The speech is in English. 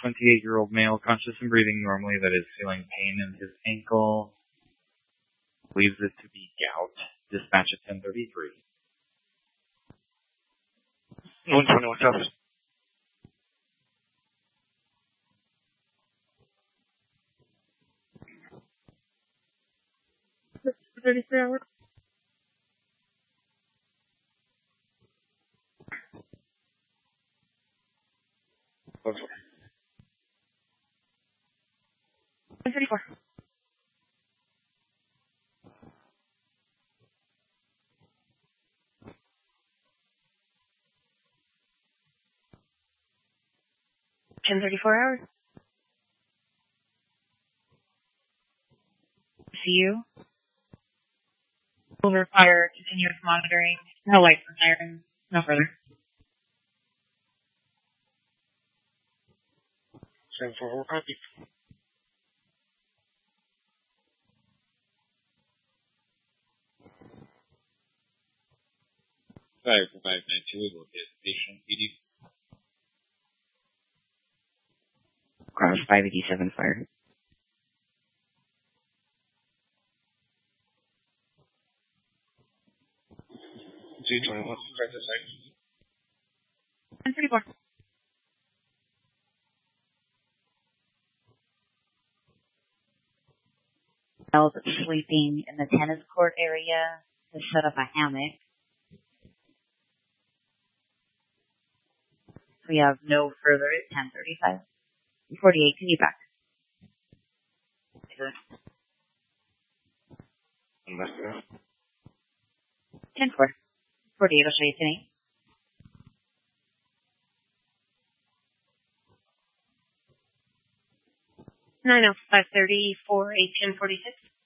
28-year-old male, conscious and breathing normally, that is feeling pain in his ankle. Believes it to be gout. Dispatch at 10:33. 121 South. For 33 hours. Okay. 10:34. hours. CU. Will require continuous monitoring. No lights and sirens. No further. 744 copy. Fire for 592 is located at Station PD. Cross 587 fire. G21, crisis site. 10:34. Males sleeping in the tennis court area to set up a hammock. We have no further at 10:35. 48, can you back? Sure. Unless 10-4. 48, I'll show you tonight. 9:05:30 for 10:46.